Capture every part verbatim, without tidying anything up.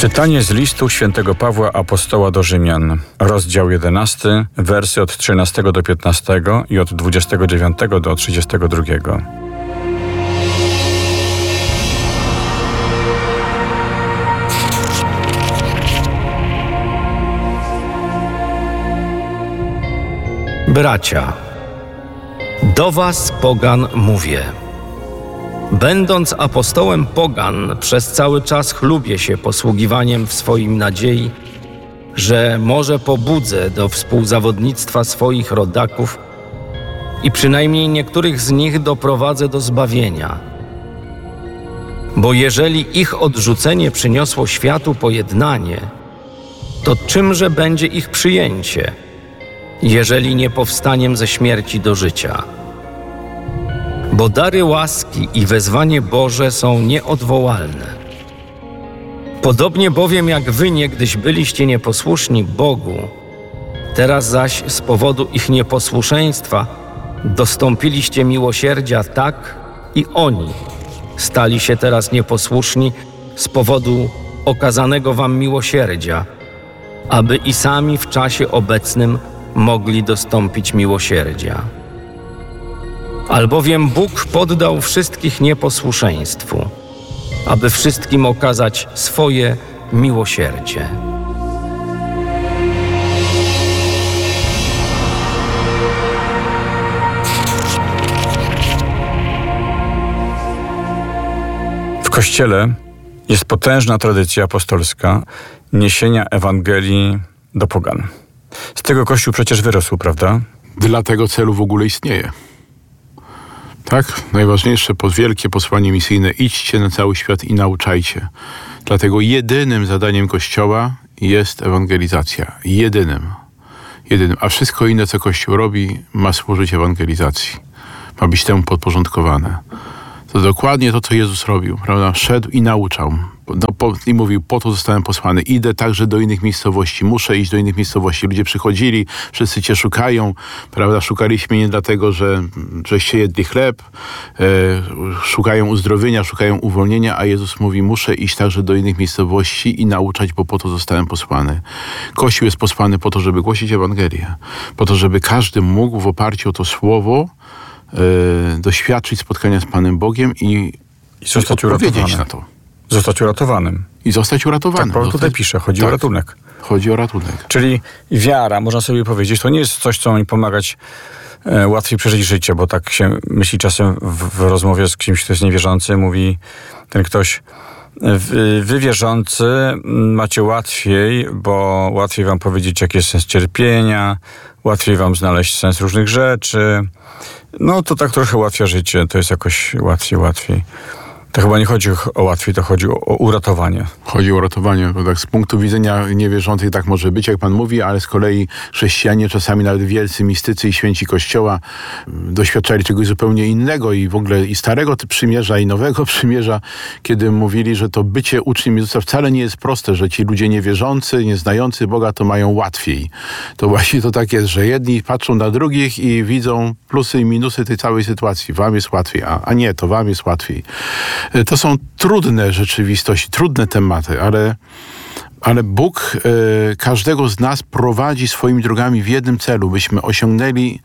Czytanie z listu świętego Pawła Apostoła do Rzymian, rozdział jedenasty, wersy od trzynastego do piętnastego i od dwudziestego dziewiątego do trzydziestego drugiego. Bracia, do was, pogan, mówię. Będąc apostołem pogan, przez cały czas chlubię się posługiwaniem w swoim nadziei, że może pobudzę do współzawodnictwa swoich rodaków i przynajmniej niektórych z nich doprowadzę do zbawienia. Bo jeżeli ich odrzucenie przyniosło światu pojednanie, to czymże będzie ich przyjęcie, jeżeli nie powstaniem ze śmierci do życia? Bo dary łaski i wezwanie Boże są nieodwołalne. Podobnie bowiem jak wy niegdyś byliście nieposłuszni Bogu, teraz zaś z powodu ich nieposłuszeństwa dostąpiliście miłosierdzia, tak i oni stali się teraz nieposłuszni z powodu okazanego wam miłosierdzia, aby i sami w czasie obecnym mogli dostąpić miłosierdzia. Albowiem Bóg poddał wszystkich nieposłuszeństwu, aby wszystkim okazać swoje miłosierdzie. W Kościele jest potężna tradycja apostolska niesienia Ewangelii do pogan. Z tego Kościół przecież wyrósł, prawda? Dla tego celu w ogóle istnieje. Tak? Najważniejsze wielkie posłanie misyjne: idźcie na cały świat i nauczajcie. Dlatego jedynym zadaniem Kościoła jest ewangelizacja. Jedynym. Jedynym. A wszystko inne, co Kościół robi, ma służyć ewangelizacji. Ma być temu podporządkowane. To dokładnie to, co Jezus robił, prawda? Szedł i nauczał. No, po, I mówił, po to zostałem posłany. Idę także do innych miejscowości. Muszę iść do innych miejscowości. Ludzie przychodzili, wszyscy cię szukają, prawda? Szukaliśmy nie dlatego, że żeście jedli chleb, e, szukają uzdrowienia, szukają uwolnienia, a Jezus mówi, muszę iść także do innych miejscowości i nauczać, bo po to zostałem posłany. Kościół jest posłany po to, żeby głosić Ewangelię. Po to, żeby każdy mógł w oparciu o to słowo e, doświadczyć spotkania z Panem Bogiem i, I zostać i odpowiedzieć na to. Zostać uratowanym. I zostać uratowanym. Tak, Paweł tutaj zostać... pisze, chodzi tak. o ratunek. Chodzi o ratunek. Czyli wiara, można sobie powiedzieć, to nie jest coś, co mi pomagać e, łatwiej przeżyć życie, bo tak się myśli czasem w, w rozmowie z kimś, kto jest niewierzący, mówi ten ktoś, wy, wy wierzący macie łatwiej, bo łatwiej wam powiedzieć, jaki jest sens cierpienia, łatwiej wam znaleźć sens różnych rzeczy. No to tak trochę ułatwia życie, to jest jakoś łatwiej, łatwiej. To chyba nie chodzi o łatwiej, to chodzi o, o uratowanie. Chodzi o uratowanie, bo tak z punktu widzenia niewierzących tak może być, jak Pan mówi, ale z kolei chrześcijanie, czasami nawet wielcy mistycy i święci Kościoła doświadczali czegoś zupełnie innego i w ogóle i Starego Przymierza, i Nowego Przymierza, kiedy mówili, że to bycie uczniem Jezusa wcale nie jest proste, że ci ludzie niewierzący, nieznający Boga to mają łatwiej. To właśnie to tak jest, że jedni patrzą na drugich i widzą plusy i minusy tej całej sytuacji. Wam jest łatwiej, a, a nie, to wam jest łatwiej. To są trudne rzeczywistości, trudne tematy, ale, ale Bóg e, każdego z nas prowadzi swoimi drogami w jednym celu, byśmy osiągnęli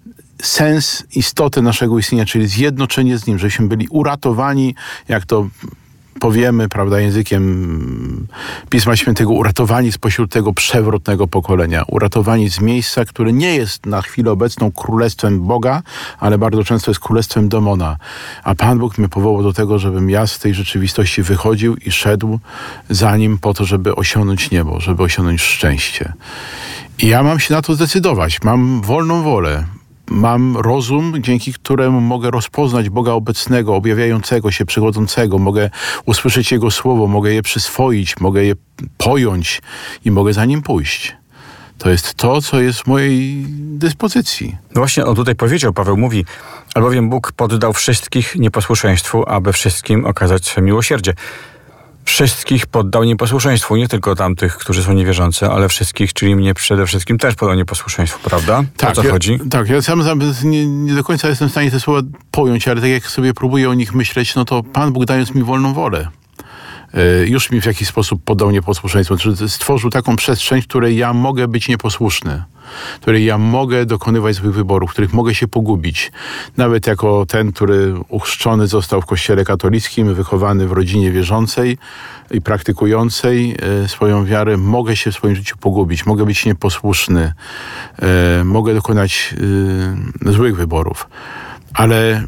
sens, istotę naszego istnienia, czyli zjednoczenie z Nim, żebyśmy byli uratowani, jak to powiemy, prawda, językiem Pisma Świętego, uratowani spośród tego przewrotnego pokolenia, uratowani z miejsca, które nie jest na chwilę obecną królestwem Boga, ale bardzo często jest królestwem demona. A Pan Bóg mnie powołał do tego, żebym ja z tej rzeczywistości wychodził i szedł za Nim po to, żeby osiągnąć niebo, żeby osiągnąć szczęście. I ja mam się na to zdecydować. Mam wolną wolę. Mam rozum, dzięki któremu mogę rozpoznać Boga obecnego, objawiającego się, przychodzącego. Mogę usłyszeć Jego słowo, mogę je przyswoić, mogę je pojąć i mogę za Nim pójść. To jest to, co jest w mojej dyspozycji. No właśnie on tutaj powiedział, Paweł mówi, albowiem Bóg poddał wszystkich nieposłuszeństwu, aby wszystkim okazać swe miłosierdzie. Wszystkich poddał nieposłuszeństwu, nie tylko tamtych, którzy są niewierzący, ale wszystkich, czyli mnie przede wszystkim też poddał nieposłuszeństwu, prawda? Tak, o co ja, chodzi? Tak, ja sam nie, nie do końca jestem w stanie te słowa pojąć, ale tak jak sobie próbuję o nich myśleć, no to Pan Bóg, dając mi wolną wolę, już mi w jakiś sposób podał nieposłuszeństwo. Znaczy, stworzył taką przestrzeń, w której ja mogę być nieposłuszny, w której ja mogę dokonywać złych wyborów, w których mogę się pogubić. Nawet jako ten, który uchrzczony został w kościele katolickim, wychowany w rodzinie wierzącej i praktykującej e, swoją wiarę, mogę się w swoim życiu pogubić, mogę być nieposłuszny, e, mogę dokonać e, złych wyborów. Ale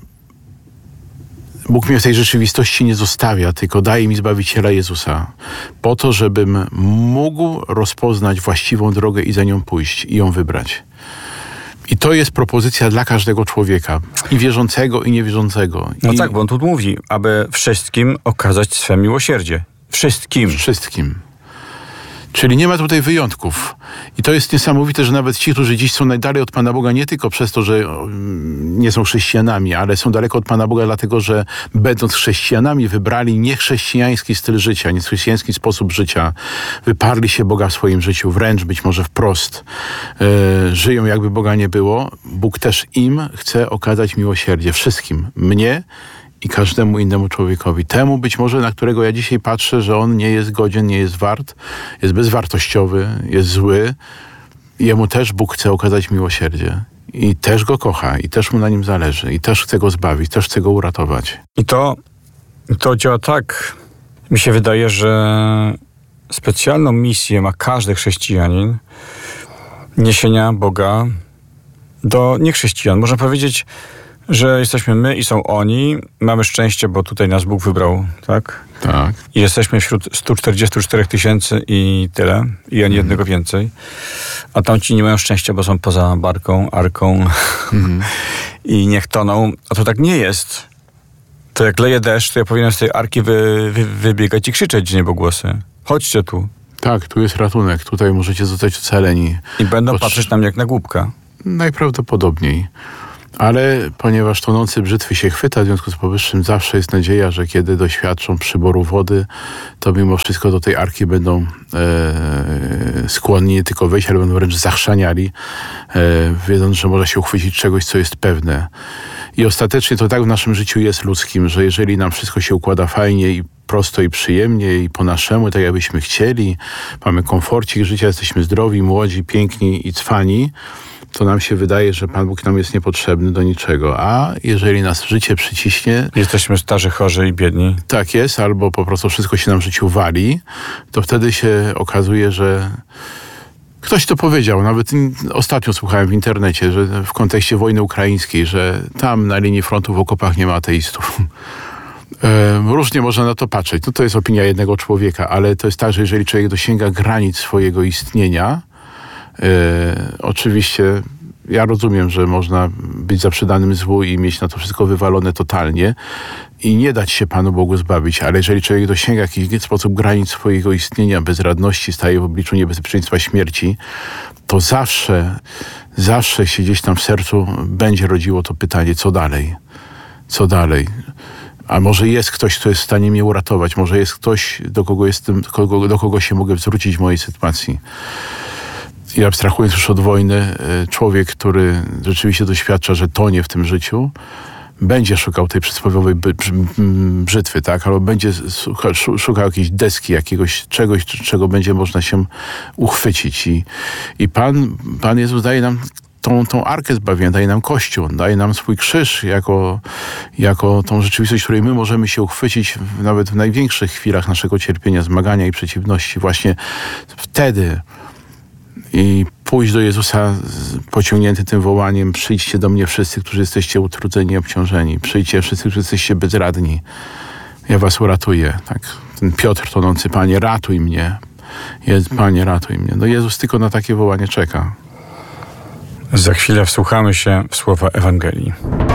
Bóg mnie w tej rzeczywistości nie zostawia, tylko daje mi Zbawiciela Jezusa po to, żebym mógł rozpoznać właściwą drogę i za nią pójść i ją wybrać. I to jest propozycja dla każdego człowieka, i wierzącego, i niewierzącego. No I tak, bo on tu mówi, aby wszystkim okazać swe miłosierdzie. Wszystkim. Wszystkim. Czyli nie ma tutaj wyjątków. I to jest niesamowite, że nawet ci, którzy dziś są najdalej od Pana Boga, nie tylko przez to, że nie są chrześcijanami, ale są daleko od Pana Boga dlatego, że będąc chrześcijanami wybrali niechrześcijański styl życia, niechrześcijański sposób życia. Wyparli się Boga w swoim życiu, wręcz być może wprost. Yy, żyją jakby Boga nie było. Bóg też im chce okazać miłosierdzie. Wszystkim. Mnie i każdemu innemu człowiekowi. Temu być może, na którego ja dzisiaj patrzę, że on nie jest godzien, nie jest wart, jest bezwartościowy, jest zły. Jemu też Bóg chce okazać miłosierdzie. I też go kocha, i też mu na nim zależy, i też chce go zbawić, też chce go uratować. I to, to działa tak, mi się wydaje, że specjalną misję ma każdy chrześcijanin niesienia Boga do niechrześcijan. Można powiedzieć, że jesteśmy my i są oni. Mamy szczęście, bo tutaj nas Bóg wybrał, tak? Tak. I jesteśmy wśród stu czterdziestu czterech tysięcy i tyle. I ani jednego więcej. A tamci nie mają szczęścia, bo są poza barką, arką Mhm. i niech toną. A to tak nie jest. To jak leje deszcz, to ja powinienem z tej arki wy, wy, wybiegać i krzyczeć z niebogłosy. Chodźcie tu. Tak, tu jest ratunek. Tutaj możecie zostać ocaleni. I będą Potrze- patrzeć na mnie jak na głupka. Najprawdopodobniej. Ale ponieważ tonący brzytwy się chwyta, w związku z powyższym zawsze jest nadzieja, że kiedy doświadczą przyboru wody, to mimo wszystko do tej arki będą e, skłonni nie tylko wejść, ale będą wręcz zachrzaniali, e, wiedząc, że może się uchwycić czegoś, co jest pewne. I ostatecznie to tak w naszym życiu jest ludzkim, że jeżeli nam wszystko się układa fajnie i prosto i przyjemnie i po naszemu, tak jakbyśmy chcieli, mamy komforcik życia, jesteśmy zdrowi, młodzi, piękni i cwani, to nam się wydaje, że Pan Bóg nam jest niepotrzebny do niczego. A jeżeli nas życie przyciśnie, Jesteśmy starzy, chorzy i biedni. tak jest, albo po prostu wszystko się nam w życiu wali, to wtedy się okazuje, że ktoś to powiedział, nawet ostatnio słuchałem w internecie, że w kontekście wojny ukraińskiej, że tam na linii frontu w okopach nie ma ateistów. E, różnie można na to patrzeć. No to jest opinia jednego człowieka, ale to jest tak, że jeżeli człowiek dosięga granic swojego istnienia, e, oczywiście ja rozumiem, że można być zaprzedanym złu i mieć na to wszystko wywalone totalnie i nie dać się Panu Bogu zbawić, ale jeżeli człowiek dosięga w jakiś sposób granic swojego istnienia, bezradności, staje w obliczu niebezpieczeństwa śmierci, to zawsze, zawsze się gdzieś tam w sercu będzie rodziło to pytanie, co dalej? Co dalej? A może jest ktoś, kto jest w stanie mnie uratować? Może jest ktoś, do kogo, jestem, kogo, do kogo się mogę zwrócić w mojej sytuacji? I abstrahując już od wojny, człowiek, który rzeczywiście doświadcza, że tonie w tym życiu, będzie szukał tej przysłowiowej by, brzytwy, tak? Albo będzie szukał jakiejś deski, jakiegoś czegoś, czego będzie można się uchwycić. I, i Pan, Pan Jezus daje nam tą, tą arkę zbawienia, daje nam Kościół, daje nam swój krzyż jako, jako tą rzeczywistość, której my możemy się uchwycić w, nawet w największych chwilach naszego cierpienia, zmagania i przeciwności. Właśnie wtedy i pójść do Jezusa pociągnięty tym wołaniem: przyjdźcie do mnie wszyscy, którzy jesteście utrudzeni i obciążeni. Przyjdźcie wszyscy, którzy jesteście bezradni. Ja was uratuję. Tak? Ten Piotr tonący: Panie, ratuj mnie. Jest, Panie, ratuj mnie. No Jezus tylko na takie wołanie czeka. Za chwilę wsłuchamy się w słowa Ewangelii.